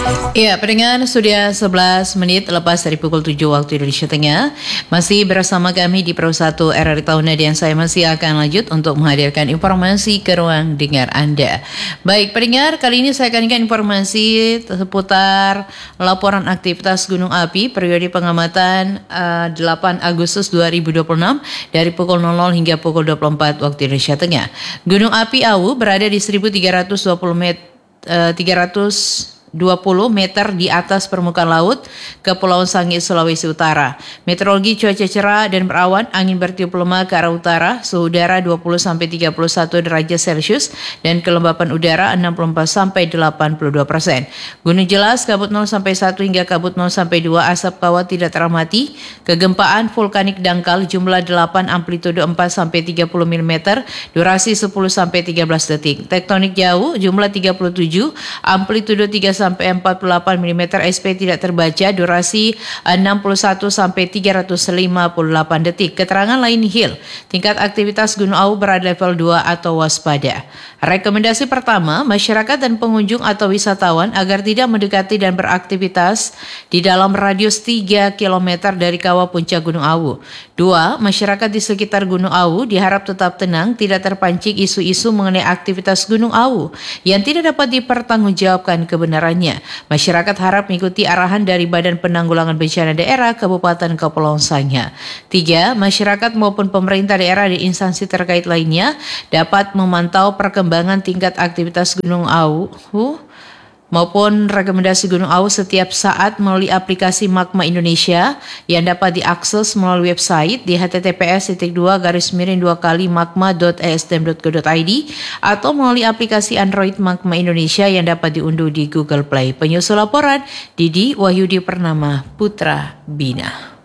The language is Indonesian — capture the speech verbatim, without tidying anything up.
Ya, pendengar, sudah sebelas menit lepas dari pukul tujuh waktu Indonesia Tengah. Masih bersama kami di Pro satu R R I Tauna dan saya masih akan lanjut untuk menghadirkan informasi ke ruang dengar Anda. Baik, pendengar, kali ini saya akan berikan informasi seputar laporan aktivitas gunung api periode pengamatan uh, delapan Agustus dua ribu dua puluh enam dari pukul nol nol hingga pukul dua puluh empat waktu Indonesia Tengah. Gunung api Awu berada di seribu tiga ratus dua puluh meter, uh, tiga ratus dua puluh meter di atas permukaan laut, Kepulauan Sangihe, Sulawesi Utara. Meteorologi cuaca cerah dan berawan, angin bertiup lemah ke arah utara, suhu udara dua puluh sampai tiga puluh satu derajat Celcius dan kelembapan udara enam puluh empat sampai delapan puluh dua persen. Gunung jelas, kabut nol sampai satu hingga kabut nol sampai dua, asap kawat tidak teramati. Kegempaan vulkanik dangkal jumlah delapan, amplitude empat sampai tiga puluh milimeter, durasi sepuluh sampai tiga belas detik. Tektonik jauh jumlah tiga puluh tujuh, amplitude tiga sampai empat puluh delapan milimeter, S P tidak terbaca, durasi enam puluh satu sampai tiga ratus lima puluh delapan detik. Keterangan lain nihil. Tingkat aktivitas Gunung Awu berada level dua atau waspada. Rekomendasi pertama, masyarakat dan pengunjung atau wisatawan agar tidak mendekati dan beraktivitas di dalam radius tiga kilometer dari kawah puncak Gunung Awu. Dua, masyarakat di sekitar Gunung Awu diharap tetap tenang, tidak terpancing isu-isu mengenai aktivitas Gunung Awu yang tidak dapat dipertanggungjawabkan kebenarannya. Masyarakat harap mengikuti arahan dari Badan Penanggulangan Bencana Daerah Kabupaten Kepulauan Sangihe. Tiga, masyarakat maupun pemerintah daerah dan instansi terkait lainnya dapat memantau perkembangan tingkat aktivitas Gunung Awu maupun rekomendasi Gunung Awu setiap saat melalui aplikasi Magma Indonesia yang dapat diakses melalui website di h t t p s titik dua garis miring dua kali magma dot e s d m dot go dot i d atau melalui aplikasi Android Magma Indonesia yang dapat diunduh di Google Play. Penyusul laporan Didi Wahyudi Purnama Putra Bina.